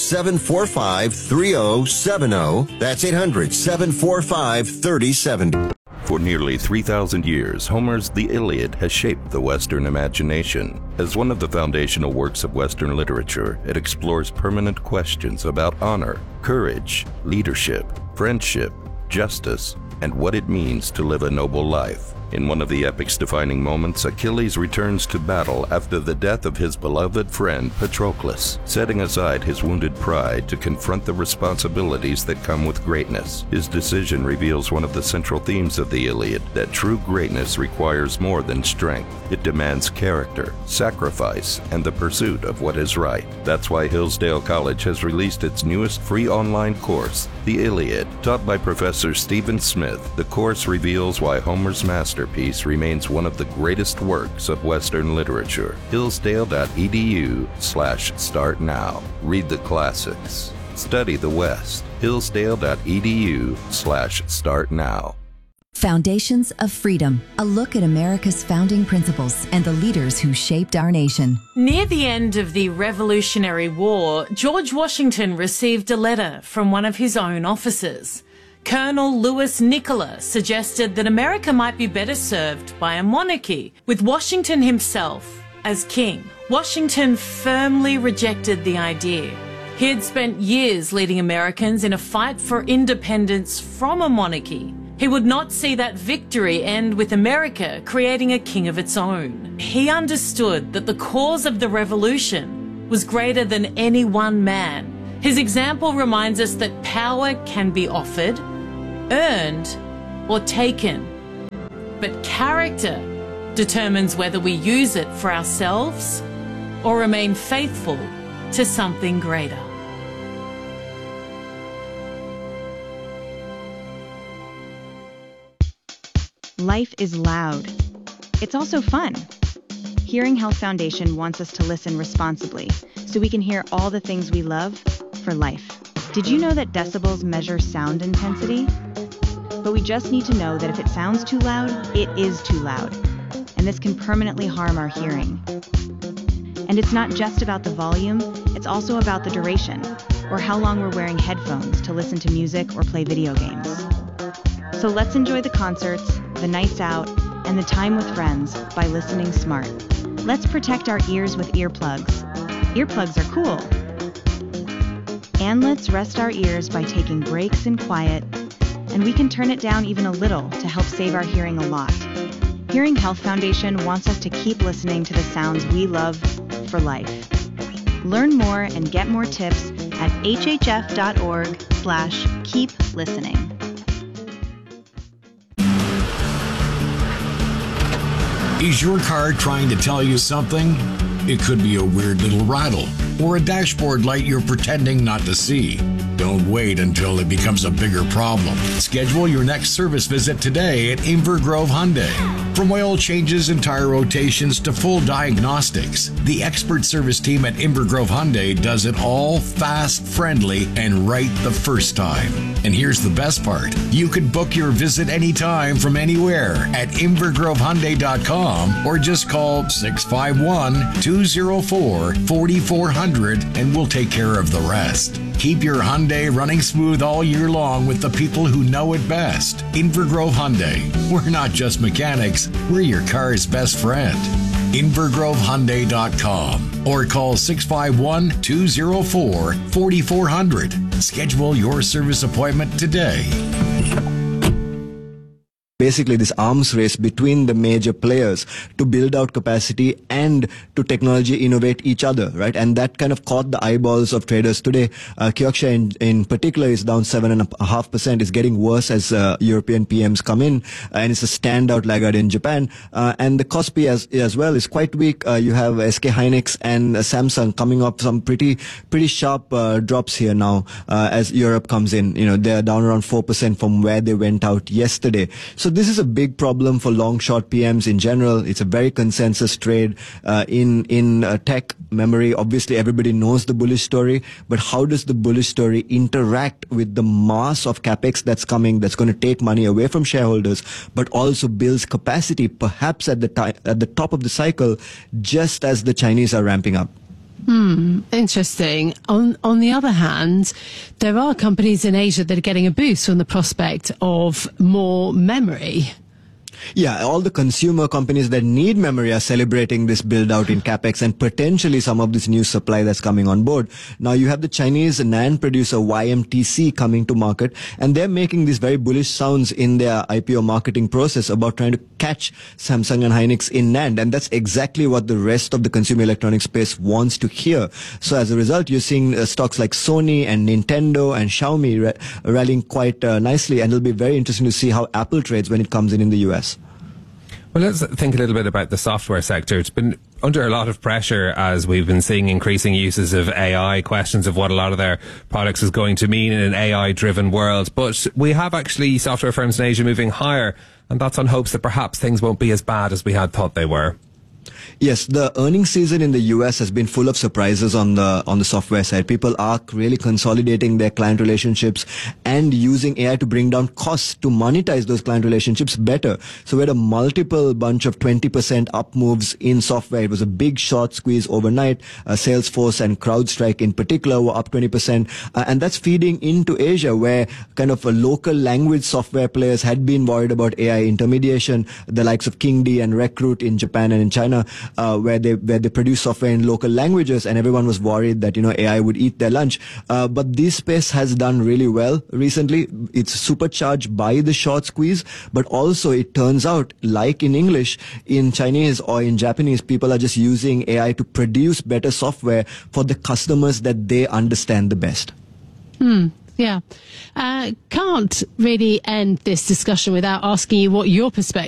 S14: 800-745-3070. That's 800-745-3070.
S10: For nearly 3,000 years, Homer's The Iliad has shaped the Western imagination. As one of the foundational works of Western literature, it explores permanent questions about honor, courage, leadership, friendship, justice, and what it means to live a noble life. In one of the epic's defining moments, Achilles returns to battle after the death of his beloved friend Patroclus, setting aside his wounded pride to confront the responsibilities that come with greatness. His decision reveals one of the central themes of the Iliad, that true greatness requires more than strength. It demands character, sacrifice, and the pursuit of what is right. That's why Hillsdale College has released its newest free online course, The Iliad. Taught by Professor Stephen Smith, the course reveals why Homer's masterpiece remains one of the greatest works of Western literature. Hillsdale.edu/start now. Read the classics. Study the West. Hillsdale.edu/start now.
S21: Foundations of Freedom, a look at America's founding principles and the leaders who shaped our nation.
S9: Near the end of the Revolutionary War, George Washington received a letter from one of his own officers. Colonel Louis Nicola suggested that America might be better served by a monarchy, with Washington himself as king. Washington firmly rejected the idea. He had spent years leading Americans in a fight for independence from a monarchy. He would not see that victory end with America creating a king of its own. He understood that the cause of the revolution was greater than any one man. His example reminds us that power can be offered, earned, or taken. But character determines whether we use it for ourselves or remain faithful to something greater.
S11: Life is loud. It's also fun. Hearing Health Foundation wants us to listen responsibly so we can hear all the things we love for life. Did you know that decibels measure sound intensity? But we just need to know that if it sounds too loud, it is too loud. And this can permanently harm our hearing. And it's not just about the volume, it's also about the duration, or how long we're wearing headphones to listen to music or play video games. So let's enjoy the concerts, the nights out, and the time with friends by listening smart. Let's protect our ears with earplugs. Earplugs are cool. And let's rest our ears by taking breaks in quiet, and we can turn it down even a little to help save our hearing a lot. Hearing Health Foundation wants us to keep listening to the sounds we love for life. Learn more and get more tips at hhf.org/keep listening.
S12: Is your car trying to tell you something? It could be a weird little rattle or a dashboard light you're pretending not to see. Don't wait until it becomes a bigger problem. Schedule your next service visit today at Invergrove Hyundai. From oil changes and tire rotations to full diagnostics, the expert service team at Invergrove Hyundai does it all fast, friendly, and right the first time. And here's the best part. You can book your visit anytime from anywhere at InvergroveHyundai.com or just call 651-204-4400 and we'll take care of the rest. Keep your Hyundai running smooth all year long with the people who know it best. Invergrove Hyundai. We're not just mechanics, we're your car's best friend. InvergroveHyundai.com or call 651-204-4400. Schedule your service appointment today.
S15: Basically this arms race between the major players to build out capacity and to technology innovate each other, right? And that kind of caught the eyeballs of traders today. Kyokusha in particular is down 7.5%. It's getting worse as European PMs come in, and it's a standout laggard in Japan. And the Kospi as well is quite weak. You have SK Hynix and Samsung coming up some pretty sharp drops here now as Europe comes in. You know, they're down around 4% from where they went out yesterday. So this is a big problem for long short PMs in general. It's a very consensus trade in tech memory. Obviously, everybody knows the bullish story, but how does the bullish story interact with the mass of capex that's coming, that's going to take money away from shareholders, but also builds capacity, perhaps at the top of the cycle, just as the Chinese are ramping up?
S1: Interesting. On the other hand, there are companies in Asia that are getting a boost from the prospect of more memory.
S15: Yeah, all the consumer companies that need memory are celebrating this build out in capex and potentially some of this new supply that's coming on board. Now you have the Chinese NAND producer YMTC coming to market, and they're making these very bullish sounds in their IPO marketing process about trying to catch Samsung and Hynix in NAND, and that's exactly what the rest of the consumer electronics space wants to hear. So as a result, you're seeing stocks like Sony and Nintendo and Xiaomi rallying quite nicely, and it'll be very interesting to see how Apple trades when it comes in the US.
S3: Well, let's think a little bit about the software sector. It's been under a lot of pressure as we've been seeing increasing uses of AI, questions of what a lot of their products is going to mean in an AI-driven world. But we have actually software firms in Asia moving higher, and that's on hopes that perhaps things won't be as bad as we had thought they were.
S15: Yes, the earnings season in the US has been full of surprises on the software side. People are really consolidating their client relationships and using AI to bring down costs to monetize those client relationships better. So we had a multiple bunch of 20% up moves in software. It was a big short squeeze overnight. Salesforce and CrowdStrike in particular were up 20%. And that's feeding into Asia, where kind of local language software players had been worried about AI intermediation, the likes of Kingdee and Recruit in Japan and in China, where they produce software in local languages, and everyone was worried that AI would eat their lunch. But this space has done really well recently. It's supercharged by the short squeeze, but also it turns out, like in English, in Chinese or in Japanese, people are just using AI to produce better software for the customers that they understand the best.
S1: Yeah. Can't really end this discussion without asking you what your perspective